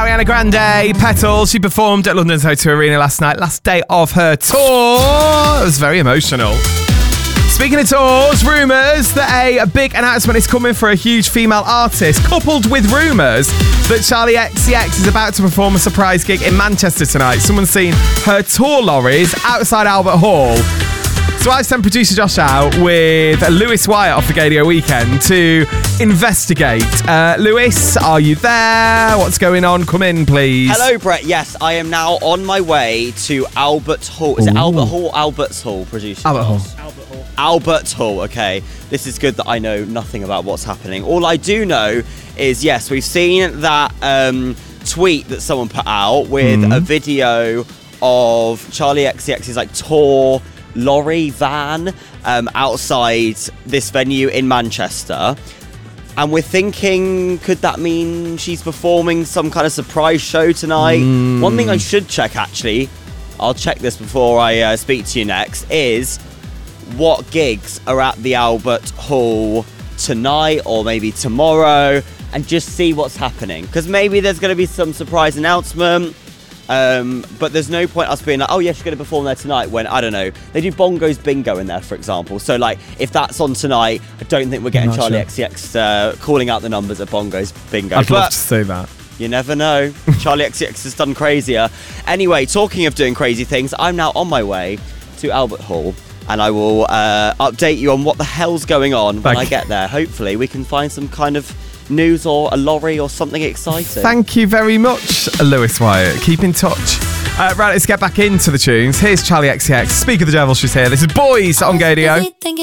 Ariana Grande, Petals. She performed at London's O2 Arena last night, last day of her tour. It was very emotional. Speaking of tours, rumours that a big announcement is coming for a huge female artist, coupled with rumours that Charlie XCX is about to perform a surprise gig in Manchester tonight. Someone's seen her tour lorries outside Albert Hall. So I sent producer Josh out with Lewis Wyatt off the Gadio Weekend to investigate. Lewis, are you there? What's going on? Come in, please. Hello, Brett. Yes, I am now on my way to Albert Hall. Is it Albert Hall? Albert's Hall, producer. Albert Hall. Albert Hall, okay. This is good that I know nothing about what's happening. All I do know is, yes, we've seen that tweet that someone put out with a video of Charlie XCX's tour lorry van outside this venue in Manchester. And we're thinking, could that mean she's performing some kind of surprise show tonight? One thing I should check, actually, I'll check this before I speak to you next, is what gigs are at the Albert Hall tonight or maybe tomorrow, and just see what's happening. Because maybe there's going to be some surprise announcement. But there's no point us being like, oh yeah, she's going to perform there tonight, when, I don't know, they do Bongos Bingo in there, for example. So if that's on tonight, I don't think we're getting Charlie XCX calling out the numbers at Bongos Bingo. I'd love to say that. You never know. Charlie XCX has done crazier. Anyway, talking of doing crazy things, I'm now on my way to Albert Hall, and I will update you on what the hell's going on when I get there. Hopefully we can find some kind of news or a lorry or something exciting. Thank you very much, Lewis Wyatt. Keep in touch. Right, let's get back into the tunes. Here's Charlie XCX. Speak of the Devil, she's here. This is Boys on Gadio.